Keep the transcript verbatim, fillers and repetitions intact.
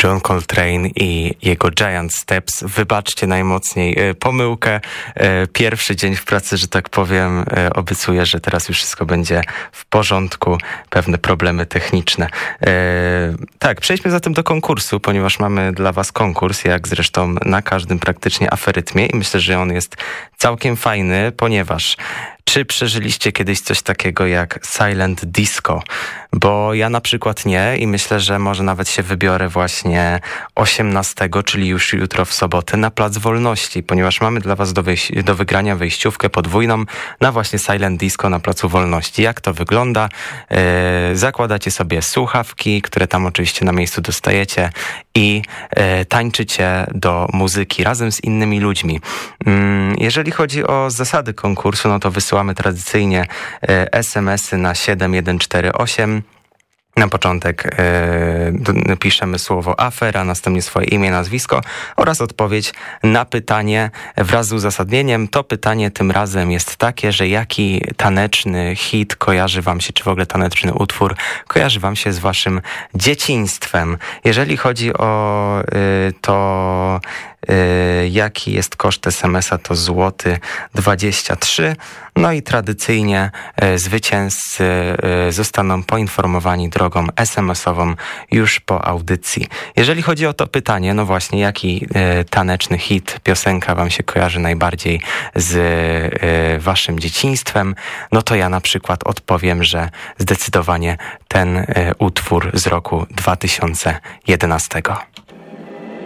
John Coltrane i jego Giant Steps. Wybaczcie najmocniej pomyłkę. Pierwszy dzień w pracy, że tak powiem, obiecuję, że teraz już wszystko będzie w porządku. Pewne problemy techniczne. Tak, przejdźmy zatem do konkursu, ponieważ mamy dla was konkurs, jak zresztą na każdym praktycznie aferytmie i myślę, że on jest całkiem fajny, ponieważ czy przeżyliście kiedyś coś takiego jak Silent Disco? Bo ja na przykład nie i myślę, że może nawet się wybiorę właśnie osiemnastego, czyli już jutro w sobotę, na Plac Wolności, ponieważ mamy dla was do, wyjś- do wygrania wejściówkę podwójną na właśnie Silent Disco na Placu Wolności. Jak to wygląda? Yy, zakładacie sobie słuchawki, które tam oczywiście na miejscu dostajecie i yy, tańczycie do muzyki razem z innymi ludźmi. Yy, jeżeli chodzi o zasady konkursu, no to wysyłamy tradycyjnie yy, es em esy na siedem jeden cztery osiem. Na początek yy, piszemy słowo afera, następnie swoje imię, nazwisko oraz odpowiedź na pytanie wraz z uzasadnieniem. To pytanie tym razem jest takie, że jaki taneczny hit kojarzy wam się, czy w ogóle taneczny utwór kojarzy wam się z waszym dzieciństwem. Jeżeli chodzi o yy, to... Yy, jaki jest koszt es emesa, to złoty dwadzieścia trzy. No i tradycyjnie yy, zwycięzcy yy, zostaną poinformowani drogą es em esową już po audycji. Jeżeli chodzi o to pytanie, no właśnie, jaki yy, taneczny hit, piosenka wam się kojarzy najbardziej z yy, waszym dzieciństwem, no to ja na przykład odpowiem, że zdecydowanie ten yy, utwór z roku dwa tysiące jedenastego.